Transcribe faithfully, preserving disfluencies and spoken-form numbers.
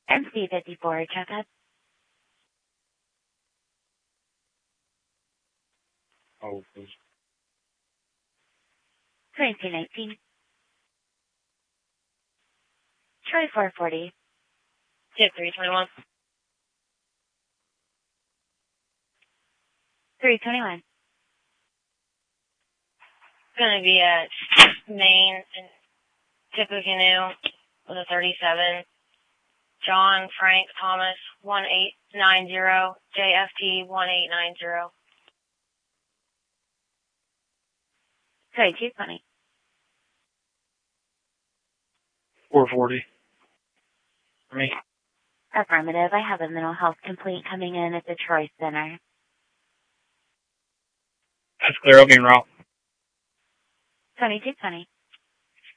M C fifty-four, checkup. Oh, please. twenty-two nineteen. Troy four forty. Tip three twenty-one. three twenty-one. Gonna be at Maine and Tippecanoe with a thirty-seven. John Frank Thomas one eight nine zero. J F T one eight nine zero. twenty-two twenty. four forty. For me. Affirmative. I have a mental health complaint coming in at the Troy Center. That's clear. I'll be en route. twenty-two twenty.